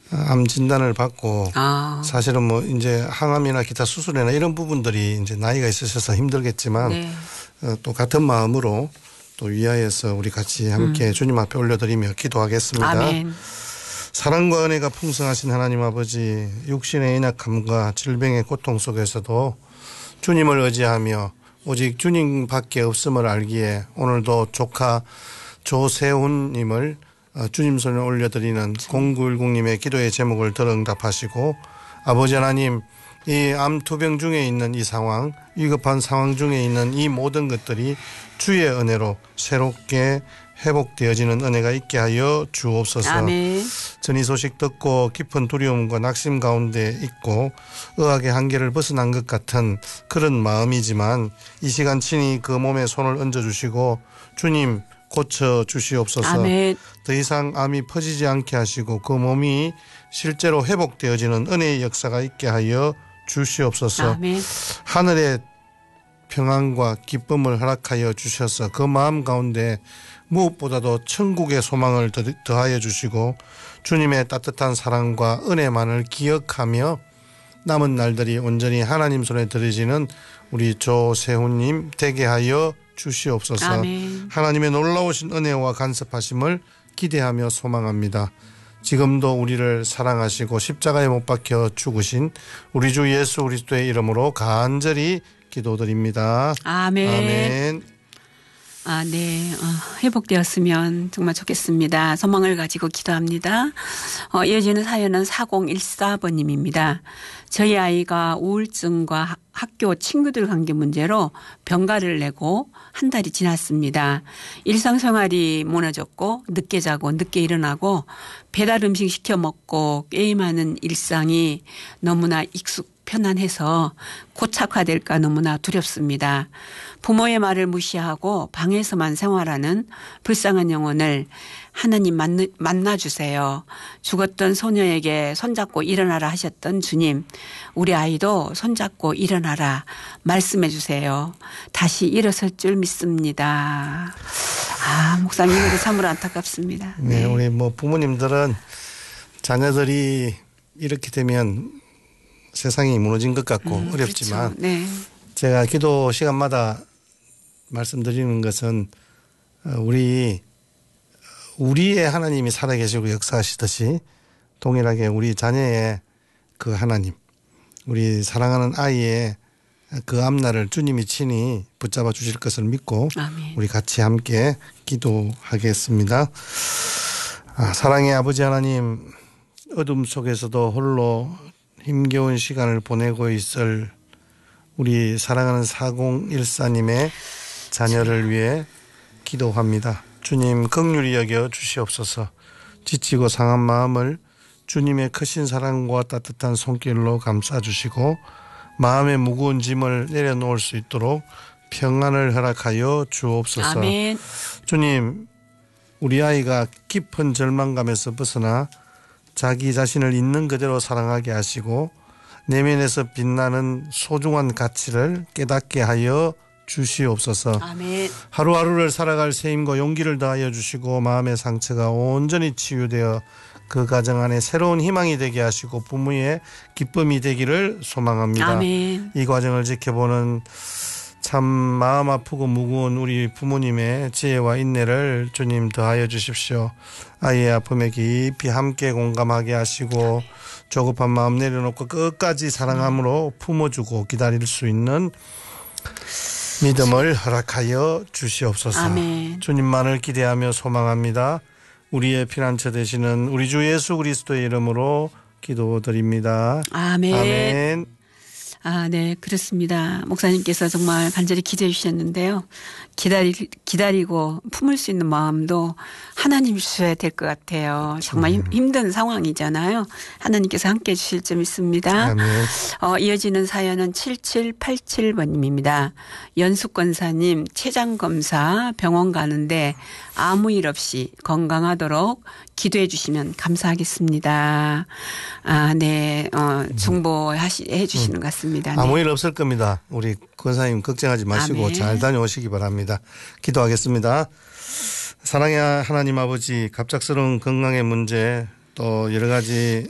암 진단을 받고 사실은 뭐 이제 항암이나 기타 수술이나 이런 부분들이 이제 나이가 있으셔서 힘들겠지만 네. 또 같은 마음으로 또 위하여서 우리 같이 함께 주님 앞에 올려드리며 기도하겠습니다. 아멘. 사랑과 은혜가 풍성하신 하나님 아버지, 육신의 연약함과 질병의 고통 속에서도 주님을 의지하며 오직 주님밖에 없음을 알기에 오늘도 조카 조세훈님을 주님 손에 올려드리는 0910님의 기도의 제목을 들어 응답하시고, 아버지 하나님, 이 암 투병 중에 있는 이 상황, 위급한 상황 중에 있는 이 모든 것들이 주의 은혜로 새롭게 회복되어지는 은혜가 있게 하여 주옵소서. 아멘. 전이 소식 듣고 깊은 두려움과 낙심 가운데 있고 의학의 한계를 벗어난 것 같은 그런 마음이지만 이 시간 친히 그 몸에 손을 얹어주시고 주님 고쳐 주시옵소서. 아멘. 더 이상 암이 퍼지지 않게 하시고 그 몸이 실제로 회복되어지는 은혜의 역사가 있게 하여 주시옵소서. 아멘. 하늘의 평안과 기쁨을 허락하여 주셔서 그 마음 가운데 무엇보다도 천국의 소망을 더하여 주시고 주님의 따뜻한 사랑과 은혜만을 기억하며 남은 날들이 온전히 하나님 손에 드려지는 우리 조세훈님 되게 하여 주시옵소서. 아멘. 하나님의 놀라우신 은혜와 간섭하심을 기대하며 소망합니다. 지금도 우리를 사랑하시고 십자가에 못 박혀 죽으신 우리 주 예수 그리스도의 이름으로 간절히 기도드립니다. 아멘. 아멘. 네. 회복되었으면 정말 좋겠습니다. 소망을 가지고 기도합니다. 이어지는 사연은 4014번님입니다. 저희 아이가 우울증과 학교 친구들 관계 문제로 병가를 내고 한 달이 지났습니다. 일상생활이 무너졌고 늦게 자고 늦게 일어나고 배달 음식 시켜 먹고 게임하는 일상이 너무나 편안해서 고착화될까 너무나 두렵습니다. 부모의 말을 무시하고 방에서만 생활하는 불쌍한 영혼을 하나님 만나주세요. 죽었던 소녀에게 손잡고 일어나라 하셨던 주님, 우리 아이도 손잡고 일어나라 말씀해 주세요. 다시 일어설 줄 믿습니다. 목사님 이것도 참으로 안타깝습니다. 네, 우리 뭐 부모님들은 자녀들이 이렇게 되면 세상이 무너진 것 같고 어렵지만 그렇죠. 네. 제가 기도 시간마다 말씀드리는 것은 우리의 하나님이 살아계시고 역사하시듯이 동일하게 우리 자녀의 그 하나님, 우리 사랑하는 아이의 그 앞날을 주님이 친히 붙잡아 주실 것을 믿고 아멘. 우리 같이 함께 기도하겠습니다. 사랑의 아버지 하나님, 어둠 속에서도 홀로 힘겨운 시간을 보내고 있을 우리 사랑하는 4014님의 자녀를 위해 기도합니다. 주님 긍휼히 여겨 주시옵소서. 지치고 상한 마음을 주님의 크신 사랑과 따뜻한 손길로 감싸주시고 마음의 무거운 짐을 내려놓을 수 있도록 평안을 허락하여 주옵소서. 아멘. 주님, 우리 아이가 깊은 절망감에서 벗어나 자기 자신을 있는 그대로 사랑하게 하시고 내면에서 빛나는 소중한 가치를 깨닫게 하여 주시옵소서. 아멘. 하루하루를 살아갈 새 힘과 용기를 더하여 주시고 마음의 상처가 온전히 치유되어 그 가정 안에 새로운 희망이 되게 하시고 부모의 기쁨이 되기를 소망합니다. 아멘. 이 과정을 지켜보는 참 마음 아프고 무거운 우리 부모님의 지혜와 인내를 주님 더하여 주십시오. 아이의 아픔에 깊이 함께 공감하게 하시고 조급한 마음 내려놓고 끝까지 사랑함으로 품어주고 기다릴 수 있는 믿음을 허락하여 주시옵소서. 아멘. 주님만을 기대하며 소망합니다. 우리의 피난처 되시는 우리 주 예수 그리스도의 이름으로 기도드립니다. 아멘. 아멘. 네, 그렇습니다. 목사님께서 정말 간절히 기도해 주셨는데요. 기다리고 품을 수 있는 마음도 하나님이 주셔야 될 것 같아요. 정말 힘든 상황이잖아요. 하나님께서 함께 주실 줄 믿습니다. 아멘. 이어지는 사연은 7787번님입니다. 연수권사님 체장검사 병원 가는데 아무 일 없이 건강하도록 기도해 주시면 감사하겠습니다. 네, 중보해 주시는 것 같습니다. 네. 아무 일 없을 겁니다. 우리 권사님 걱정하지 마시고 아멘. 잘 다녀오시기 바랍니다. 기도하겠습니다. 사랑의 하나님 아버지, 갑작스러운 건강의 문제 또 여러 가지